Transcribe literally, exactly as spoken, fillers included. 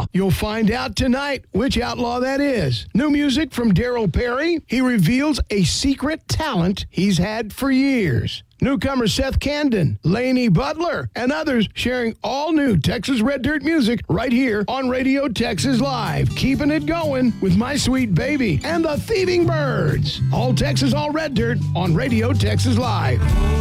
outlaw. You'll find out tonight which outlaw that is. New music from Daryl Perry. He reveals a secret talent he's had for years. Newcomer Seth Camden, Laney Butler, and others sharing all new Texas Red Dirt music right here on Radio Texas Live. Keeping it going with My Sweet Baby and the Thieving Birds. All Texas, all Red Dirt on Radio Texas Live.